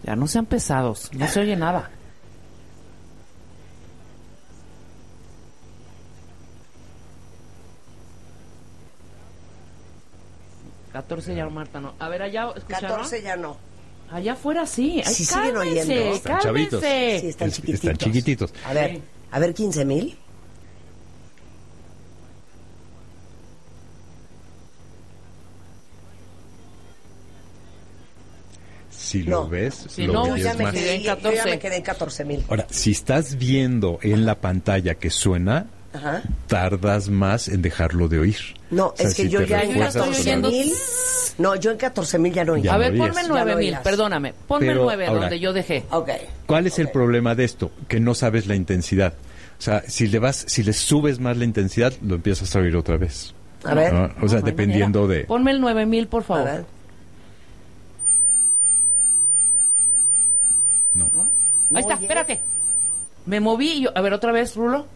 Ya no sean pesados, no se oye nada. 14 ya, Marta, no. A ver, allá, ¿escucharon? 14 ya no. Allá afuera sí. Ay, Sí siguen oyendo. Están chavitos. Sí, están chiquititos. Están chiquititos. A ver, 15,000. Si lo ves, si lo no, oyes ya me más. quedé en Yo 14. ya me quedé en 14,000. Ahora, si estás viendo en la pantalla que suena, Ajá. tardas más en dejarlo de oír. No, O sea, es que si yo te ya en refuerzas 14,000. No, yo en 14,000 ya no oí. Ya A no ver, oías. ponme Ya no 9,000, oías. perdóname. Ponme Pero 9 ahora- donde yo dejé. Ok. ¿Cuál es el problema de esto? Que no sabes la intensidad. O sea, si le subes más la intensidad, lo empiezas a oír otra vez. A ver. ¿No? O sea, No hay dependiendo manera. de... Ponme el 9,000, por A favor. ver. No. ¿No? No Ahí está, oye. espérate. Me moví y yo... A ver, otra vez, Rulo.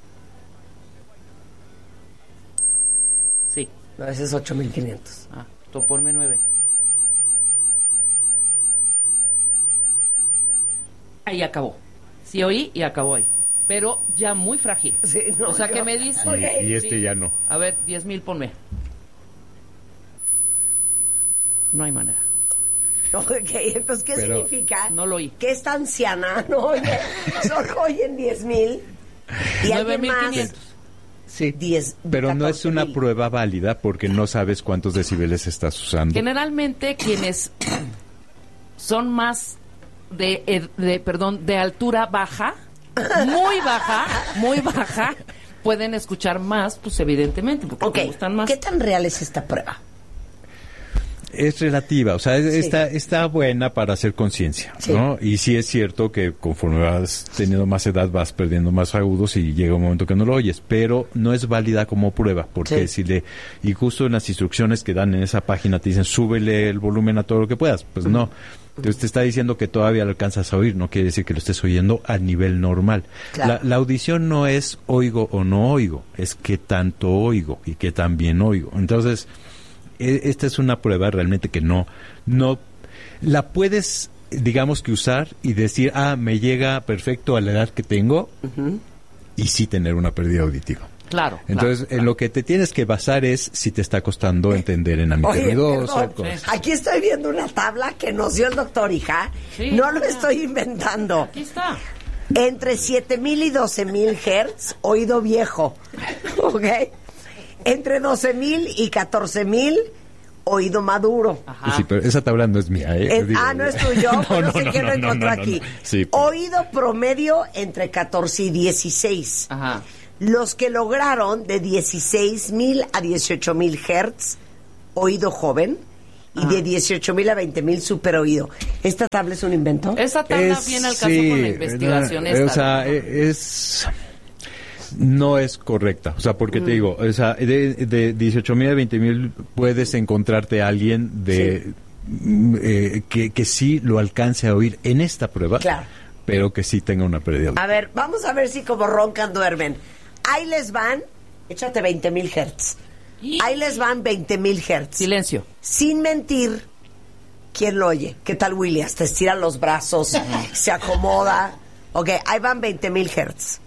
Sí. No, ese es 8,500. Ah, tú ponme 9. Ahí acabó. Sí oí y acabó ahí. Pero ya muy frágil. Sí, no, o sea, yo- que me dice... Y este ya no. A ver, 10,000 ponme. No hay manera. Ok, entonces, ¿qué Pero- significa? No lo oí. Que esta anciana no oye, solo oyen 10,000. Y alguien más. 9,500. Sí. 10, Pero no es una 14,000. prueba válida porque no sabes cuántos decibeles estás usando. Generalmente quienes son más de altura baja, muy baja, pueden escuchar más, pues evidentemente, porque Ok, les gustan más. ¿qué tan real es esta prueba? Es relativa, o sea, Sí. está buena para hacer conciencia, Sí. ¿no? Y sí es cierto que conforme vas teniendo más edad vas perdiendo más agudos y llega un momento que no lo oyes, pero no es válida como prueba, porque Sí. y justo en las instrucciones que dan en esa página te dicen súbele el volumen a todo lo que puedas, pues no. Entonces te está diciendo que todavía lo alcanzas a oír, no quiere decir que lo estés oyendo a nivel normal. Claro. La audición no es oigo o no oigo, es qué tanto oigo y qué tan bien oigo. Entonces, esta es una prueba realmente que no la puedes, digamos que usar y decir, me llega perfecto a la edad que tengo y sí tener una pérdida auditiva. Claro. Entonces, en lo que te tienes que basar es si te está costando entender en ámbito Oye, ruidoso. perdón, cosas. aquí estoy viendo una tabla que nos dio el doctor, hija. Sí, No lo mira. estoy inventando. Aquí está. Entre 7,000 y 12,000 hertz, oído viejo. ¿Ok? Entre 12,000 y 14,000, oído maduro. Ajá. Pues sí, pero esa tabla no es mía, ¿eh? Digo, no es tuyo, pero no sé quién lo encontró no. aquí. Sí, pero- Oído promedio entre 14 y 16. Ajá. Los que lograron de 16,000 a 18,000 hertz, oído joven, y de 18,000 a 20,000 super oído. ¿Esta tabla es un invento? Esa tabla viene al caso con la investigación esta. O sea, no es correcta, o sea, porque te digo, o sea, de 18,000 a 20,000 puedes encontrarte a alguien que sí lo alcance a oír en esta prueba, Claro. pero que sí tenga una pérdida. A ver, vamos a ver si como roncan duermen. Ahí les van, échate 20,000 hertz. Ahí les van 20,000 hertz. Silencio. Sin mentir, ¿quién lo oye? ¿Qué tal, Willy? Hasta estira los brazos, se acomoda. Ok, ahí van 20,000 hertz.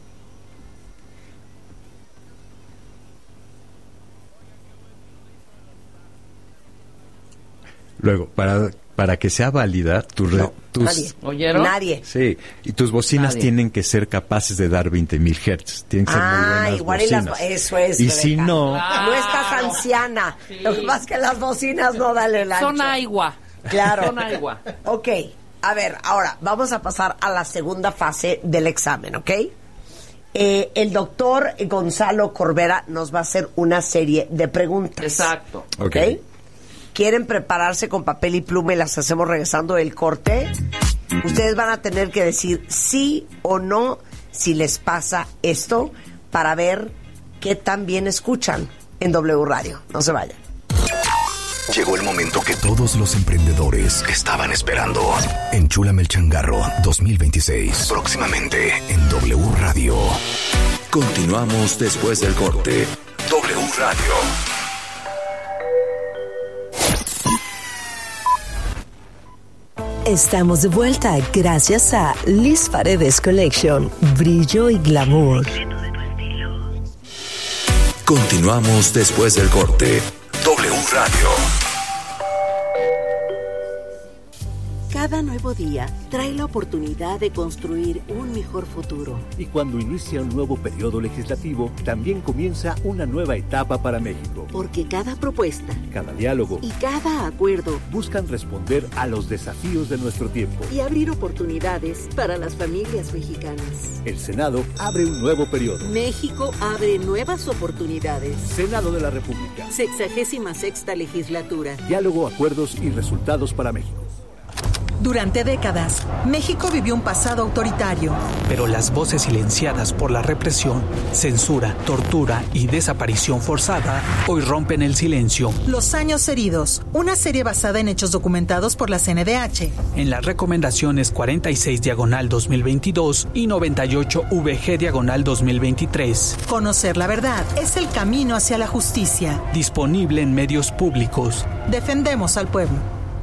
Luego, para que sea válida, tus Nadie. ¿Oyeron? Nadie. sí, y tus bocinas Nadie. tienen que ser capaces de dar 20,000 hertz. Tienen que ser muy buenas igual y bocinas. eso es. Y Rebeca. si no, No estás anciana. Sí. Lo que pasa es que las bocinas no dan el ancho. Son agua. Claro. Son agua. Ok, a ver, ahora vamos a pasar a la segunda fase del examen, ¿ok? El doctor Gonzalo Corbera nos va a hacer una serie de preguntas. Exacto. ¿Ok? ¿Quieren prepararse con papel y pluma y las hacemos regresando del corte? Ustedes van a tener que decir sí o no si les pasa esto para ver qué tan bien escuchan en W Radio. No se vayan. Llegó el momento que todos los emprendedores estaban esperando. Enchúlame el changarro 2026. Próximamente en W Radio. Continuamos después del corte. W Radio. Estamos de vuelta gracias a Liz Paredes Collection, brillo y glamour. Continuamos después del corte. W Radio. Cada nuevo día trae la oportunidad de construir un mejor futuro. Y cuando inicia un nuevo periodo legislativo, también comienza una nueva etapa para México. Porque cada propuesta, cada diálogo y cada acuerdo buscan responder a los desafíos de nuestro tiempo y abrir oportunidades para las familias mexicanas. El Senado abre un nuevo periodo. México abre nuevas oportunidades. Senado de la República. 66ª legislatura. Diálogo, acuerdos y resultados para México. Durante décadas, México vivió un pasado autoritario. Pero las voces silenciadas por la represión, censura, tortura y desaparición forzada hoy rompen el silencio. Los años heridos, una serie basada en hechos documentados por la CNDH. En las recomendaciones 46/2022 y 98/VG/2023. Conocer la verdad es el camino hacia la justicia. Disponible en medios públicos. Defendemos al pueblo.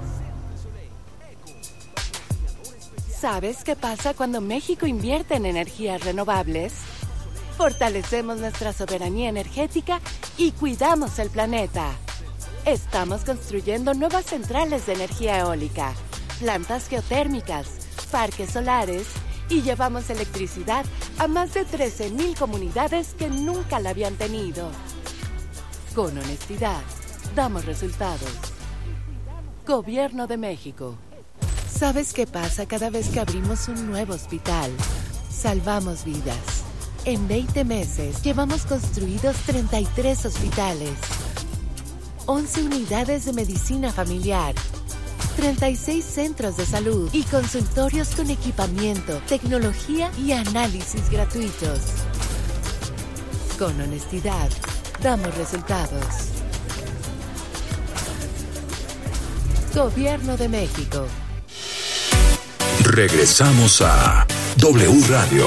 ¿Sabes qué pasa cuando México invierte en energías renovables? Fortalecemos nuestra soberanía energética y cuidamos el planeta. Estamos construyendo nuevas centrales de energía eólica, plantas geotérmicas, parques solares y llevamos electricidad a más de 13,000 comunidades que nunca la habían tenido. Con honestidad, damos resultados. Gobierno de México. ¿Sabes qué pasa cada vez que abrimos un nuevo hospital? Salvamos vidas. En 20 meses llevamos construidos 33 hospitales, 11 unidades de medicina familiar, 36 centros de salud y consultorios con equipamiento, tecnología y análisis gratuitos. Con honestidad, damos resultados. Gobierno de México. Regresamos a W Radio.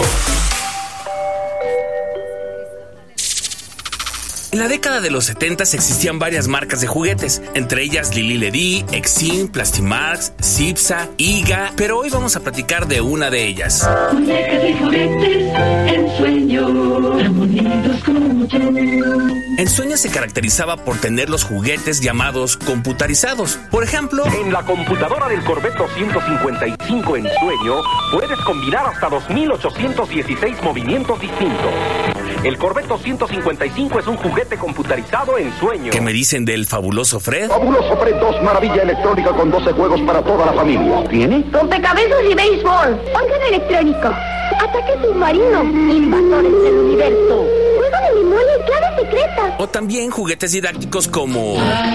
En la década de los 70 existían varias marcas de juguetes, entre ellas Lili Ledy, Exim, Plastimax, Cipsa, Iga, pero hoy vamos a platicar de una de ellas. Muñecas y juguetes, Ensueño, tan bonitos como yo. Ensueño se caracterizaba por tener los juguetes llamados computarizados. Por ejemplo, en la computadora del Corvette 255 Ensueño puedes combinar hasta 2,816 movimientos distintos. El Corvette 255 es un juguete computarizado Ensueño. ¿Qué me dicen del fabuloso Fred? Fabuloso Fred 2, maravilla electrónica con 12 juegos para toda la familia. ¿Tiene? Rompecabezas y béisbol. Órgano electrónico. Ataque submarino. Invasores del universo. Juego de memoria y claves secretas. O también juguetes didácticos como